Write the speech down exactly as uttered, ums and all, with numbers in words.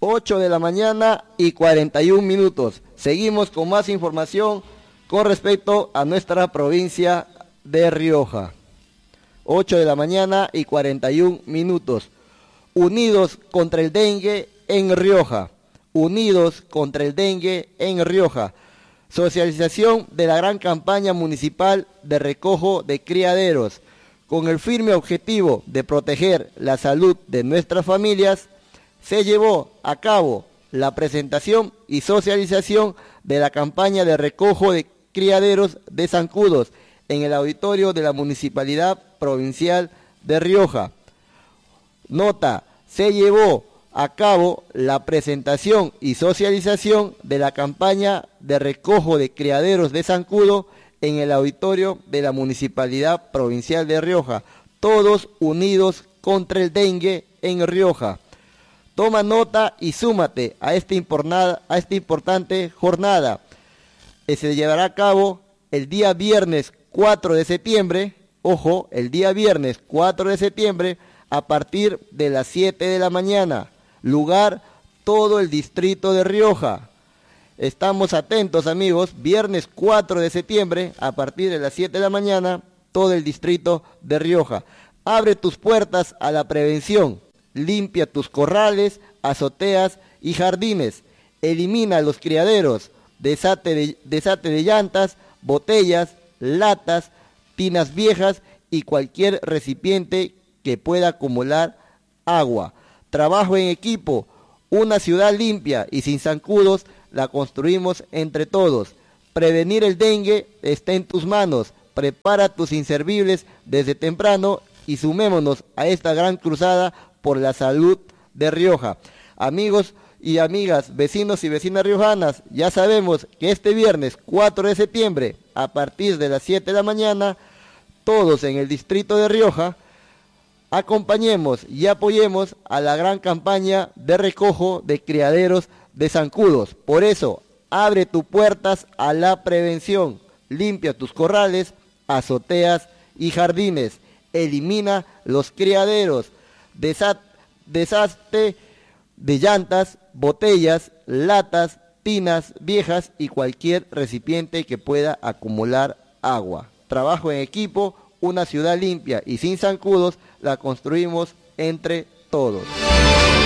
ocho de la mañana y cuarenta y un minutos. Seguimos con más información con respecto a nuestra provincia de Rioja. ocho de la mañana y cuarenta y un minutos. Unidos contra el dengue en Rioja. Unidos contra el dengue en Rioja. Socialización de la gran campaña municipal de recojo de criaderos. Con el firme objetivo de proteger la salud de nuestras familias, se llevó a cabo la presentación y socialización de la campaña de recojo de criaderos de zancudos en el auditorio de la Municipalidad Provincial de Rioja. Nota, se llevó a cabo la presentación y socialización de la campaña de recojo de criaderos de zancudo en el auditorio de la Municipalidad Provincial de Rioja. Todos unidos contra el dengue en Rioja. Toma nota y súmate a esta, impornada, a esta importante jornada que se llevará a cabo el día viernes cuatro de septiembre, ojo, el día viernes cuatro de septiembre a partir de las siete de la mañana, lugar todo el distrito de Rioja. Estamos atentos, amigos, viernes cuatro de septiembre a partir de las siete de la mañana, todo el distrito de Rioja. Abre tus puertas a la prevención. Limpia tus corrales, azoteas y jardines. Elimina los criaderos, desate de, desate de llantas, botellas, latas, tinas viejas y cualquier recipiente que pueda acumular agua. Trabajo en equipo. Una ciudad limpia y sin zancudos la construimos entre todos. Prevenir el dengue está en tus manos. Prepara tus inservibles desde temprano y sumémonos a esta gran cruzada por la salud de Rioja. Amigos y amigas, vecinos y vecinas riojanas, ya sabemos que este viernes cuatro de septiembre, a partir de las siete de la mañana, todos en el distrito de Rioja, acompañemos y apoyemos a la gran campaña de recojo de criaderos de zancudos. Por eso, abre tus puertas a la prevención. Limpia tus corrales, azoteas y jardines. Elimina los criaderos. Deshazte de llantas, botellas, latas, tinas viejas y cualquier recipiente que pueda acumular agua. Trabajo en equipo, una ciudad limpia y sin zancudos la construimos entre todos.